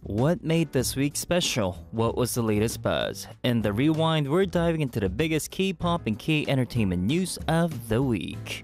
What made this week special? What was the latest buzz? In the Rewind, we're diving into the biggest K-pop and K-entertainment news of the week.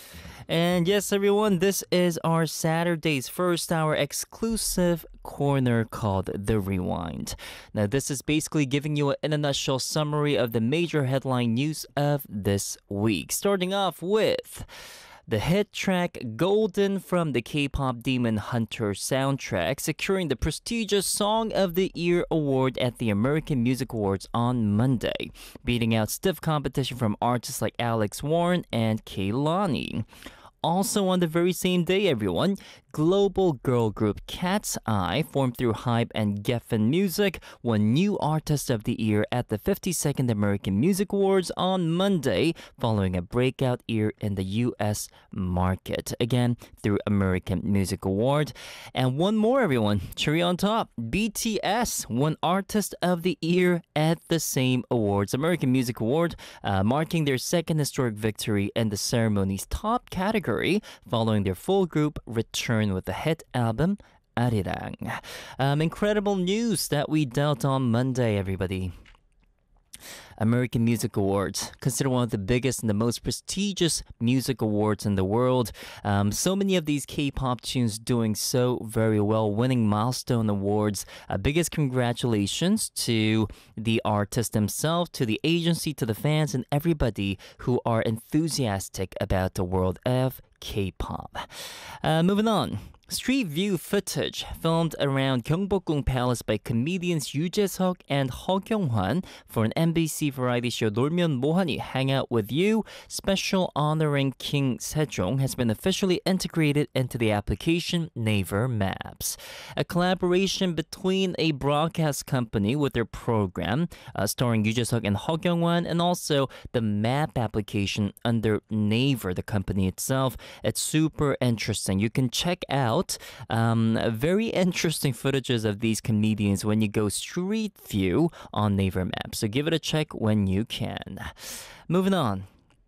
And yes, everyone, this is our Saturday's first hour exclusive corner called The Rewind. Now, this is basically giving you in a nutshell summary of the major headline news of this week. Starting off with the hit track Golden from the K-pop Demon Hunter soundtrack securing the prestigious Song of the Year award at the American Music Awards on Monday, beating out stiff competition from artists like Alex Warren and Kehlani. Also on the very same day, everyone, global girl group Cat's Eye, formed through Hype and Geffen Music, won New Artist of the Year at the 52nd American Music Awards on Monday, following a breakout year in the U.S. market. Again, through American Music Award. And one more, everyone, cherry on top, BTS won Artist of the Year at the same awards, American Music Award, marking their second historic victory in the ceremony's top category, following their full group return with the hit album Arirang. Incredible news that we dealt on Monday, everybody. American Music Awards, considered one of the biggest and the most prestigious music awards in the world. So many of these K-pop tunes doing so very well, winning milestone awards. Biggest congratulations to the artist himself, to the agency, to the fans, and everybody who are enthusiastic about the world of K-pop. Moving on. Street view footage filmed around Gyeongbokgung Palace by comedians Yoo Jae-seok and Heo Kyung-hwan for an MBC variety show 놀면 뭐하니 Hang Out With You special honoring King Sejong has been officially integrated into the application Naver Maps. A collaboration between a broadcast company with their program starring Yoo Jae-seok and Heo Kyung-hwan, and also the map application under Naver, the company itself. It's super interesting. You can check out very interesting footages of these comedians when you go Street View on Naver Maps. So give it a check when you can. Moving on.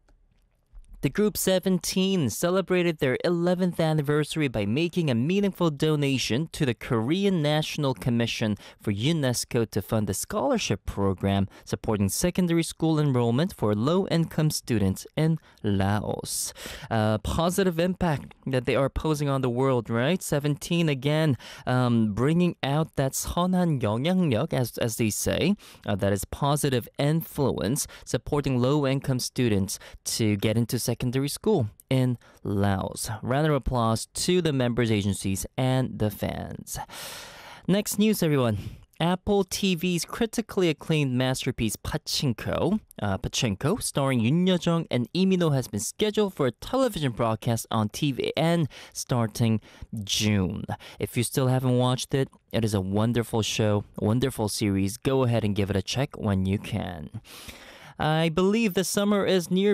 The group 17 celebrated their 11th anniversary by making a meaningful donation to the Korean National Commission for UNESCO to fund a scholarship program supporting secondary school enrollment for low-income students in Laos. Positive impact that they are posing on the world, right? 17 again, bringing out that 선한 영향력, as they say, that is positive influence, supporting low-income students to get into secondary school in Laos. Round of applause to the members' agencies and the fans. Next news, everyone. Apple TV's critically acclaimed masterpiece Pachinko, starring Yoon Yo-jung and Lee Min-ho, has been scheduled for a television broadcast on TVN starting June. If you still haven't watched it, it is a wonderful show, wonderful series. Go ahead and give it a check when you can. I believe the summer is near